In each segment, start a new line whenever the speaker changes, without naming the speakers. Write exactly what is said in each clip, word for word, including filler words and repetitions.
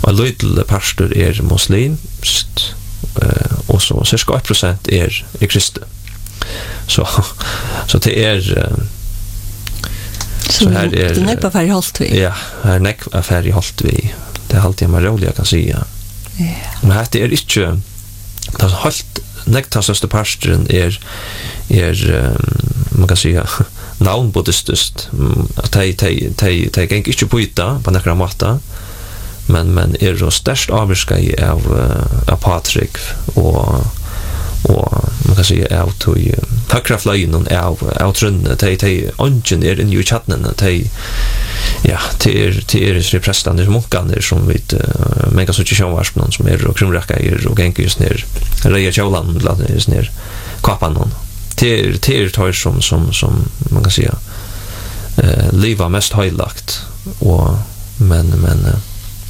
en liten pastor er muslimst, uh, og så cirka ett procent er, er kristen. Så, så det er... Uh,
så, så her er... Det er nekva færre holdt vi.
Ja, her er nekva færre holdt vi. Det er alltid man rolig kan si. Ja. Men det er ikke... Det er holdt... Nekta største pastoren er... er um, man kan si... navnbuddhistist. De, de, de, de gikk ikke på yta på nekra måte. Men, men er jo størst avvirska av, av Patrik og... og man kan si av tog høyre fløyen av, av trønne de, de ånden er inne i tjattene de ja, det er det er de prestene, de munkene som vi uh, men kan så ikke kjønvarspen som er og krumrekker og genker just ned reier kjølen just ned kapanen det er det er tøy som, som, som man kan si uh, livet mest høylagt og men, men uh,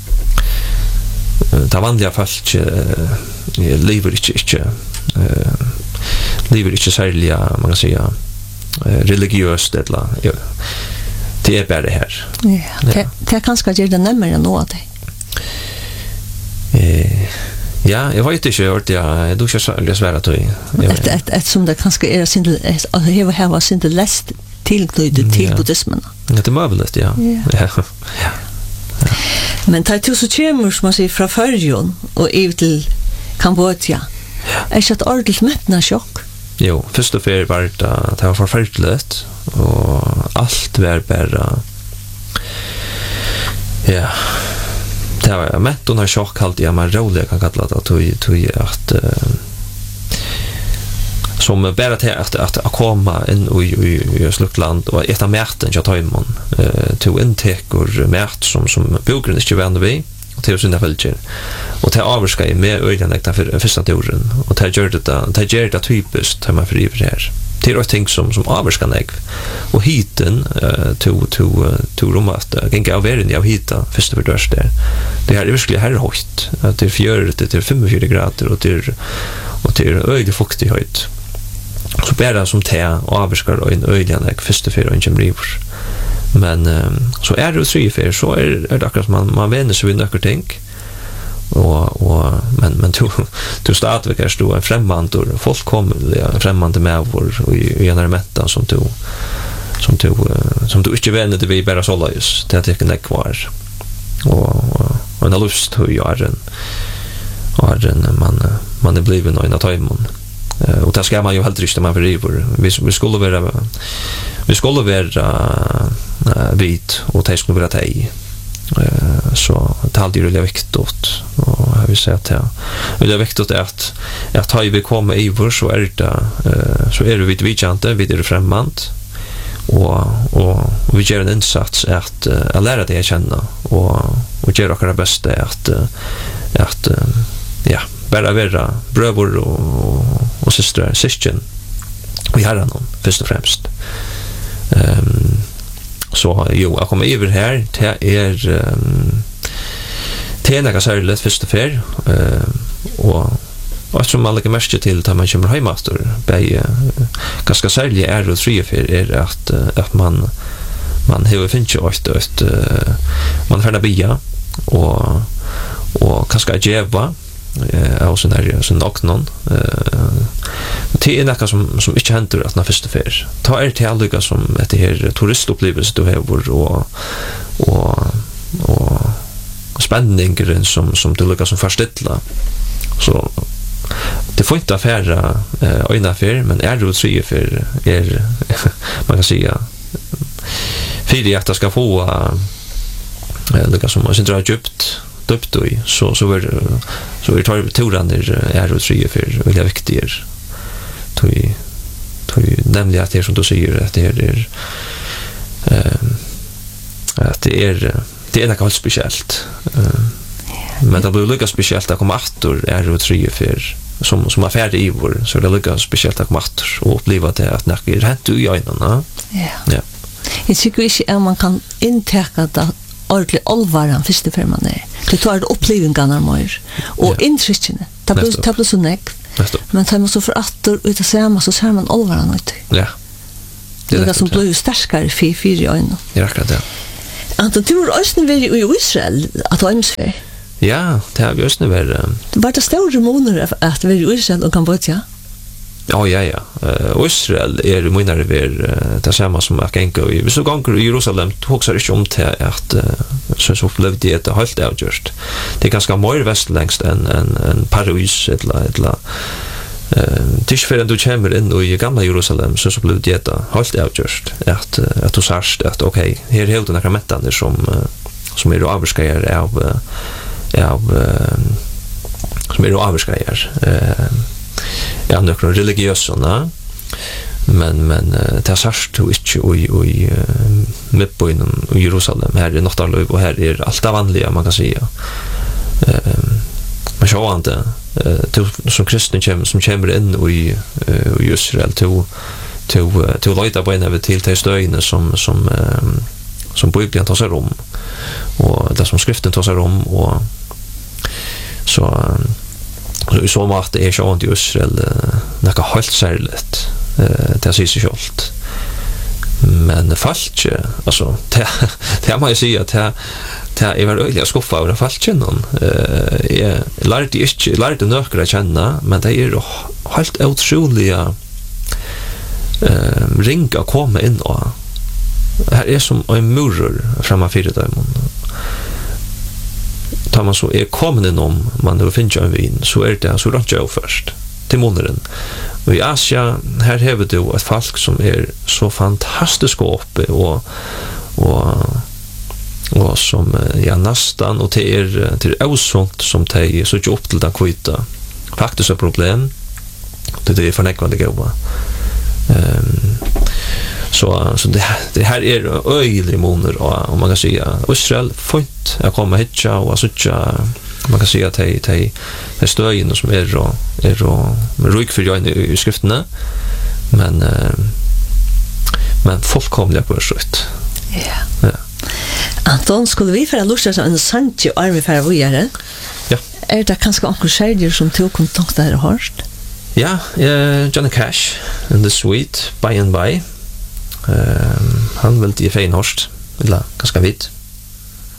det vanlige folk uh, lever ikke ikke uh, lever ikke særlig man kan si uh, religiøst eller ja, det er bare her
ja, det, det er kanskje gjør det nemmere nå av det
uh, ja, jeg vet ikke jeg jeg tror ikke særlig svære tøy
et, et, et som det kanskje er at jeg har sin lest tilknyttet til buddhismen
ja, det er møbelet, ja ja, ja. ja.
Men det er to så kommer som man sier fra Førjon og i til Kambodja er ikke et ordentlig mettende sjokk
jo, først og fyrir var det det var forferdelig og alt var bare ja det var mettende sjokk alltid jeg man rolig kan kalla det tog at uh, som bara till att att att komma in i i Slukland och ett av märten jag tar imon eh till intäkor märt som som bokgrund inte vända vi och till sina fälter och till avska i mer öjlanekta för första turen och till gör det till gör det typiskt tar man för i här till och ting som som avska nek och hiten till till till rummet gänga av världen av hita första för dörst där det är verkligen här högt att det fjärde till fyrtiofyra grader och till och till öde fuktighet så bara som te och avskar och en öjliga första för en chimriver men um, så är det tre för så är är det akkurat man man vänner sig vid några ting och och men men du du startar väl kanske då främmande och folk kommer ja, främmande med vår och i en mätta som du som du som du inte vänner det vi bara så lös det att det kvar och och en lust hur gör den och den man man är blivit någon av timon Uh, och det ska man ju helt riktigt man förriver. Vi, vi skulle vara vi skulle vara uh, vit och det skulle vara tej. Uh, så det är alltid det viktigt och jag vill säga att det är viktigt att att har vi kommer i vår så är det uh, så är det vi vidjante vid det främmande och och vi gör en insats att uh, att lära det att känna och och göra våra bästa att uh, att uh, ja bara vara bröder och och systrar syskon vi har någon först och främst ehm um, så jo jag kommer över här det är um, det är några särskilt först och fär uh, och och som alla kan märka till att man kommer hemmaster bei ganska särskilt är det tre för är att att man man har finns ju också att man får bia och och kanske geva eh och så där så nog någon eh det är något som som inte händer att när första fär ta är till alliga som ett här turistupplevelse du har och och och spänningen som som du lyckas som förstilla så det får inte affära eh ena affär men är det tre för är man kan säga för att det ska få eh lyckas som att dra djupt döpt då så så var så vi tar turen där är det tre för väldigt viktigt då vi då nämligen att det som du säger att det är eh att det är det är något speciellt men det blir lika speciellt att komma åter är det tre för som som är färdig i vår så det lika speciellt att komma åter och uppleva det att när det hänt ju igen
ja ja jag tycker inte att man kan intäcka det ordentlig allvaran första för man är det tar det upplevelserna mer och intrycken det blir det blir så näck men det måste för åter ut att säga så ser man allvaran ut
ja
det är som blir starkare för fyra ögon
ja akkurat det
Anton, du var också i Israel att ha hemsfär.
Ja, det har vi just nu varit.
Var det stora månader att vi i Israel och Kambodja?
Ja, ja, ja. Uh, Israel är det månader vi uh, det samma som att gänga i. Vi så gånger i Jerusalem tog inte om till att uh, så så upplevde det helt avgjort. Det är ganska mer västlängst än en en Paris eller eller eh tills för du kommer in i gamla Jerusalem så så blev det helt avgjort att att du särst att okej, okay, här helt några mättande som som är då avskär av av som är då avskär eh ja några religiösa men men det är särskilt du inte i i med på i Jerusalem här är något alldeles och här är allt vanliga man kan säga eh men så inte eh som kristen kommer som kommer in i i Israel till till till lite på en över till till stöjne som som som Bibeln tar sig om och det som skriften tar sig om och så så i så mått är så inte Israel något helt särskilt eh det ser sig självt men fast alltså det det man ju säga att det det är väl öliga skuffa över fast någon eh jag lärde inte lärde några känna men det är helt otroliga eh ringa komma in och här är som en murur framför dem. Tar man så är kommande om man då finns en vin så är det så rätt jag först till månaden. Och i Asia här har vi då ett folk som är så fantastiskt uppe och och och som ja nästan och till till osont som te så inte upp till den kvita. Faktiskt ett problem. Det är förnekande gåva. Ehm så så det det här är öjlig månader och man kan säga Israel fint jag kommer hit och så man kan säga att det det det stöjen som är och är och rik för jag i skrifterna men men fullkomligt på slut.
Ja. Ja. Anton, skulle vi för att lusta så en sant och arme för att göra?
Ja.
Är det kanske onkel Sherry som tog kontakt där hörst?
Ja, eh Johnny Cash in the suite by and by. Ehm han vill till fein hörst. Eller ganska vitt.